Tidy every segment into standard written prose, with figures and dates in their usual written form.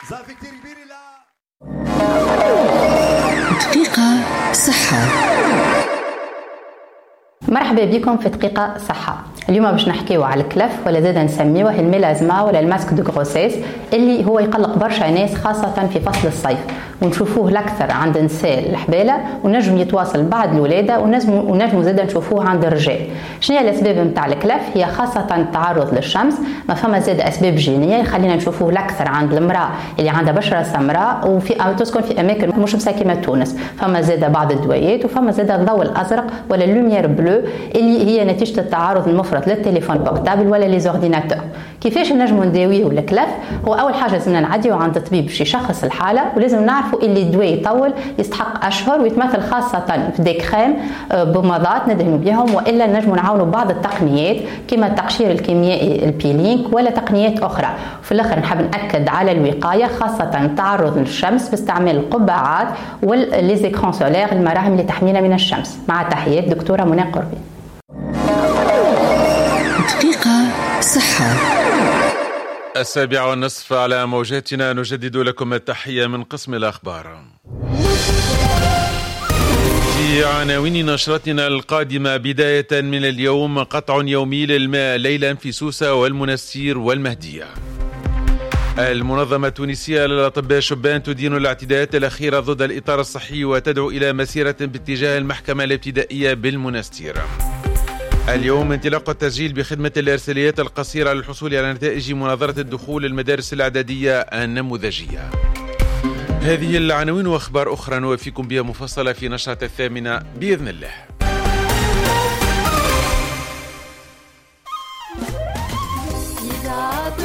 دقيقة صحة. مرحبا بكم في دقيقة صحة. اليوم باش نحكيو على الكلف ولا زاد نسميوه الميلازما ولا الماسك دو غروسيس اللي هو يقلق برشا ناس خاصة في فصل الصيف، ونشوفوه الأكثر عند النساء الحبالة ونجم يتواصل بعد الولادة ونجم زاد نشوفوه عند الرجال. شنو هي الأسباب نتاع الكلف؟ هي خاصة التعرض للشمس، ما فما زاد أسباب جينية يخلينا نشوفوه الأكثر عند المرأة اللي عندها بشرة سمراء وفي تسكن في أماكن مش مساكمة تونس. فما زاد بعض الدويات وفما زاد الضوء الأزرق ولا اللوميير بلو اللي هي نتيجة التعرض المفرط للتليفون بورتابل ولا لي زورديناتور. كيفاش نجمو نداويو الكلف؟ هو أول حاجة لازمنا نعديو عند الطبيب باش يشخص الحالة، ولازم نعرفوا اللي الدواء يطول يستحق أشهر ويتمثل خاصة في دي كريم بمضات ندهنوا بهم، وإلا نجمو نعاونوا بعض التقنيات كما التقشير الكيميائي البيلينك ولا تقنيات أخرى. وفي الآخر نحب نأكد على الوقاية خاصة التعرض للشمس باستعمال القبعات والليزيكرون سولير المراهم اللي تحمينا من الشمس. مع تحيات دكتورة منى قربي. دقيقة صحة. 7:30 على موجاتنا، نجدد لكم التحية من قسم الأخبار. في عناوين نشرتنا القادمة: بداية من اليوم قطع يومي للماء ليلا في سوسة والمنستير والمهدية. المنظمة التونسية للأطباء الشبان تدين الاعتداءات الأخيرة ضد الإطار الصحي وتدعو إلى مسيرة باتجاه المحكمة الابتدائية بالمنستير. اليوم انطلاق التسجيل بخدمة الإرساليات القصيرة للحصول على نتائج مناظرة الدخول المدارس الإعدادية النموذجية. هذه العناوين وأخبار أخرى نوفيكم بها مفصلة في نشرة 8 بإذن الله.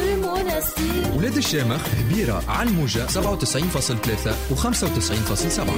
ولاد الشامخ، بيرة على الموجة 97.3 و 95.7.